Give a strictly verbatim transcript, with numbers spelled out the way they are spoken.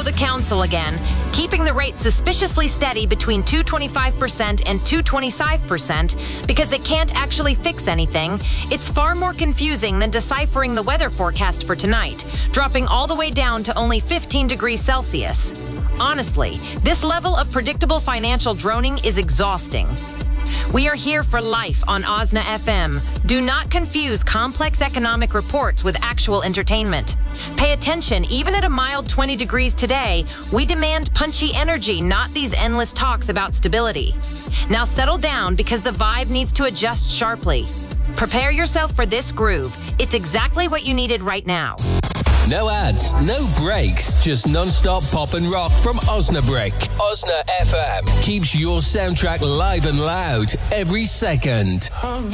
the council again, keeping the rate suspiciously steady between two point two five percent and two point two five percent because they can't actually fix anything. It's far more confusing than deciphering the weather forecast for tonight, dropping all the way down to only fifteen degrees Celsius. Honestly, this level of predictable financial droning is exhausting. We are here for life on Osna F M. Do not confuse complex economic reports with actual entertainment. Pay attention, even at a mild twenty degrees today, we demand punchy energy, not these endless talks about stability. Now settle down because the vibe needs to adjust sharply. Prepare yourself for this groove. It's exactly what you needed right now. No ads, no breaks, just non-stop pop and rock from Osnabrück. Osna F M keeps your soundtrack live and loud every second.